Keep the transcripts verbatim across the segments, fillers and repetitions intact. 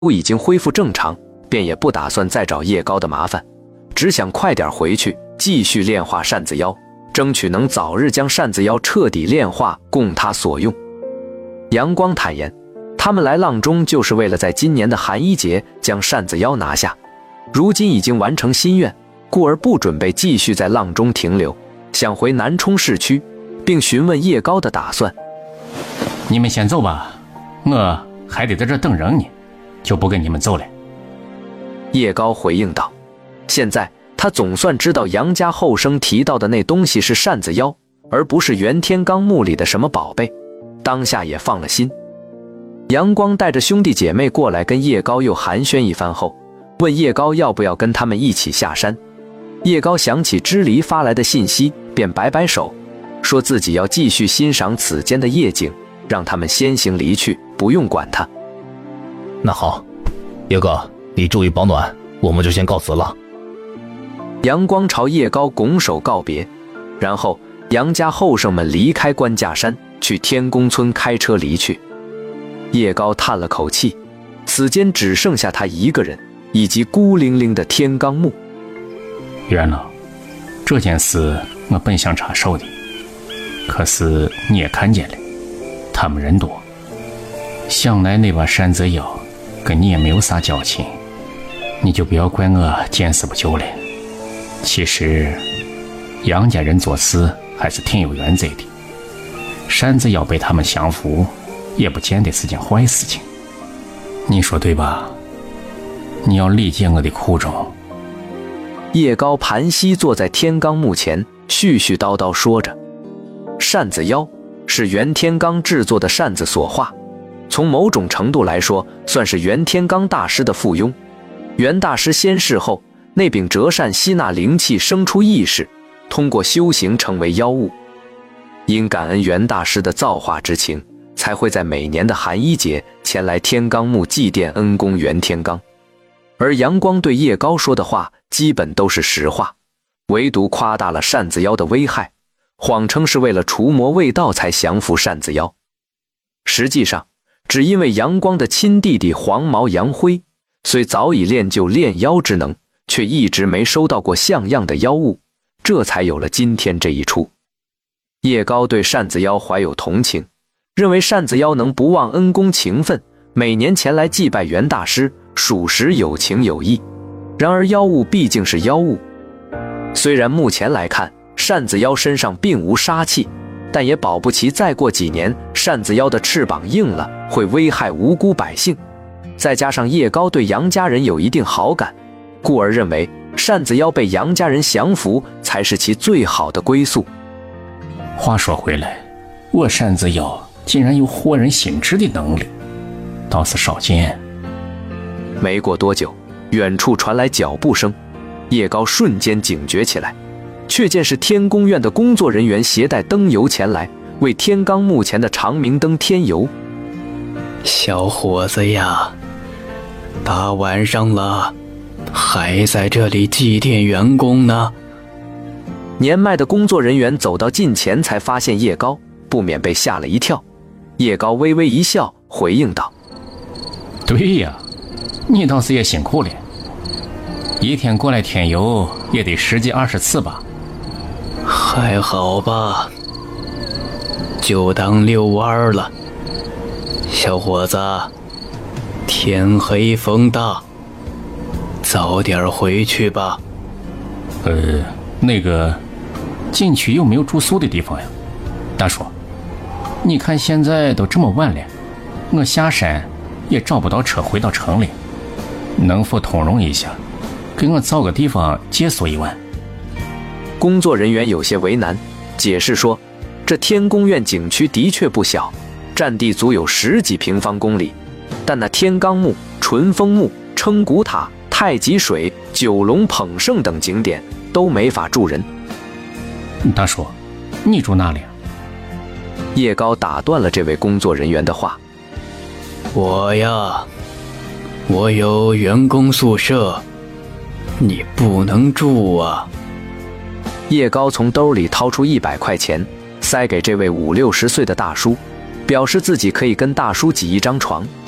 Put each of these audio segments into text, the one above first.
已经恢复正常，便也不打算再找叶高的麻烦，只想快点回去继续炼化扇子妖，争取能早日将扇子妖彻底炼化，供他所用。阳光坦言，他们来阆中就是为了在今年的寒衣节将扇子妖拿下，如今已经完成心愿，故而不准备继续在阆中停留，想回南充市区，并询问叶高的打算。 你们先走吧，我还得在这等人呢，就不跟你们走了。 叶高回应道，现在他总算知道杨家后生提到的那东西是扇子妖，而不是元天罡墓里的什么宝贝，当下也放了心。阳光带着兄弟姐妹过来跟叶高又寒暄一番后，问叶高要不要跟他们一起下山。叶高想起支离发来的信息，便摆摆手，说自己要继续欣赏此间的夜景，让他们先行离去，不用管他。 那好，叶哥，你注意保暖，我们就先告辞了。 阳光朝叶高拱手告别，然后杨家后生们离开关架山，去天宫村开车离去。叶高叹了口气，此间只剩下他一个人，以及孤零零的天罡墓。 元老，这件事我本想插手的，可是你也看见了，他们人多，想来那把扇子妖跟你也没有啥交情，你就不要怪我见死不救了。其实杨家人做事还是挺有原则的，扇子妖被他们降服也不见得是件坏事情，你说对吧？你要理解我的苦衷。 叶高盘膝坐在天罡墓前，絮絮叨叨说着，扇子妖是元天罡制作的扇子所化，从某种程度来说，算是元天罡大师的附庸。元大师仙逝后，那柄折扇吸纳灵气生出意识，通过修行成为妖物。因感恩元大师的造化之情，才会在每年的寒衣节前来天罡墓祭奠恩公元天罡。而阳光对叶高说的话基本都是实话，唯独夸大了扇子妖的危害，谎称是为了除魔卫道才降服扇子妖。实际上只因为阳光的亲弟弟黄毛杨辉虽早已练就炼妖之能，却一直没收到过像样的妖物，这才有了今天这一出。叶高对扇子妖怀有同情，认为扇子妖能不忘恩公情分，每年前来祭拜元大师，属实有情有义。然而妖物毕竟是妖物，虽然目前来看扇子妖身上并无杀气，但也保不齐再过几年扇子妖的翅膀硬了，会危害无辜百姓。再加上叶高对杨家人有一定好感，故而认为扇子妖被杨家人降服才是其最好的归宿。 话说回来，我扇子妖竟然有活人心智的能力，倒是少见。 没过多久，远处传来脚步声，叶高瞬间警觉起来，却见是天宫院的工作人员携带灯油前来，为天罡墓前的长明灯添油。 小伙子呀，大晚上了，还在这里祭奠员工呢。 年迈的工作人员走到近前才发现叶高，不免被吓了一跳。叶高微微一笑，回应道： 对呀，你倒是也辛苦了，一天过来添油也得十几二十次吧？ 还好吧，就当遛弯了。小伙子，天黑风大，早点回去吧。 呃，那个禁区有没有住宿的地方呀？大叔，你看现在都这么晚了，我下山也找不到车回到城里，能否通融一下，给我找个地方借宿一晚？ 工作人员有些为难，解释说，这天宫院景区的确不小，占地足有十几平方公里，但那天罡墓、纯风墓、称骨塔、太极水、九龙捧圣等景点都没法住人。 大叔，你住哪里啊？ 叶高打断了这位工作人员的话。 我呀，我有员工宿舍，你不能住啊。 叶高从兜里掏出一百块钱，塞给这位五六十岁的大叔，表示自己可以跟大叔挤一张床。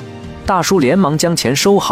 大叔连忙将钱收好。